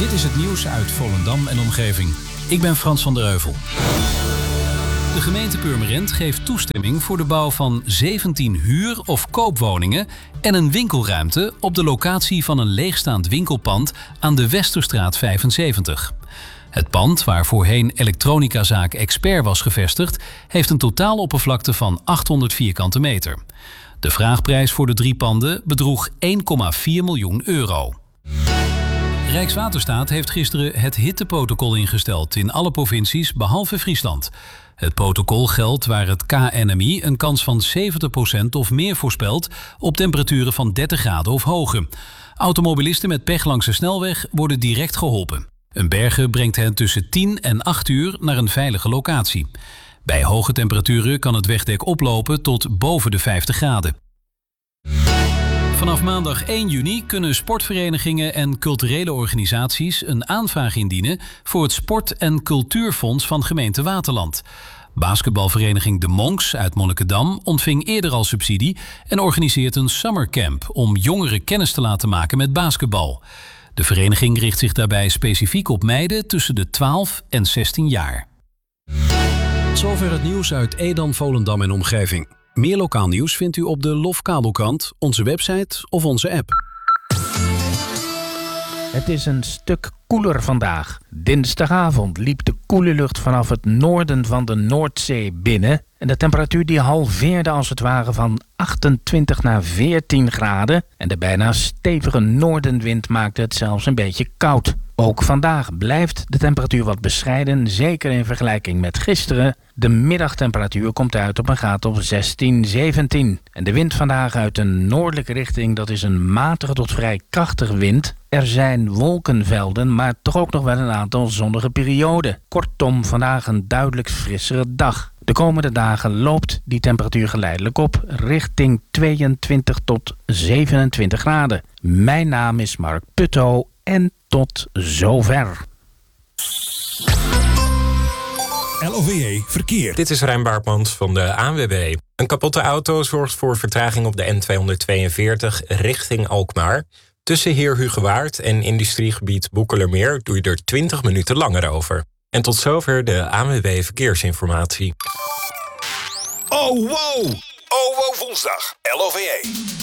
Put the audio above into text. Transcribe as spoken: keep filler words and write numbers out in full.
Dit is het nieuws uit Volendam en omgeving. Ik ben Frans van der Heuvel. De gemeente Purmerend geeft toestemming voor de bouw van zeventien huur- of koopwoningen en een winkelruimte op de locatie van een leegstaand winkelpand aan de Westerstraat vijfenzeventig. Het pand, waar voorheen elektronicazaak Expert was gevestigd, heeft een totaaloppervlakte van achthonderd vierkante meter. De vraagprijs voor de drie panden bedroeg één komma vier miljoen euro. Rijkswaterstaat heeft gisteren het hitteprotocol ingesteld in alle provincies behalve Friesland. Het protocol geldt waar het K N M I een kans van zeventig procent of meer voorspelt op temperaturen van dertig graden of hoger. Automobilisten met pech langs de snelweg worden direct geholpen. Een berger brengt hen tussen tien en acht uur naar een veilige locatie. Bij hoge temperaturen kan het wegdek oplopen tot boven de vijftig graden. Vanaf maandag één juni kunnen sportverenigingen en culturele organisaties een aanvraag indienen voor het Sport- en Cultuurfonds van gemeente Waterland. Basketbalvereniging De Monks uit Monnikendam ontving eerder al subsidie en organiseert een summercamp om jongeren kennis te laten maken met basketbal. De vereniging richt zich daarbij specifiek op meiden tussen de twaalf en zestien jaar. Tot zover het nieuws uit Edam, Volendam en omgeving. Meer lokaal nieuws vindt u op de Lofkabelkrant, onze website of onze app. Het is een stuk koeler vandaag. Dinsdagavond liep de koele lucht vanaf het noorden van de Noordzee binnen. En de temperatuur die halveerde als het ware van achtentwintig naar veertien graden. En de bijna stevige noordenwind maakte het zelfs een beetje koud. Ook vandaag blijft de temperatuur wat bescheiden, zeker in vergelijking met gisteren. De middagtemperatuur komt uit op een graad of zestien, zeventien. En de wind vandaag uit een noordelijke richting, dat is een matige tot vrij krachtige wind. Er zijn wolkenvelden, maar toch ook nog wel een aantal zonnige perioden. Kortom, vandaag een duidelijk frissere dag. De komende dagen loopt die temperatuur geleidelijk op richting tweeëntwintig tot zevenentwintig graden. Mijn naam is Mark Putto en tot zover. L O V E Verkeer. Dit is Rijn Baartmans van de A N W B. Een kapotte auto zorgt voor vertraging op de N tweehonderdtweeënveertig richting Alkmaar. Tussen Heer Hugewaard en industriegebied Boekelermeer doe je er twintig minuten langer over. En tot zover de A N W B Verkeersinformatie. Oh wow! Oh wow woensdag. L O V E.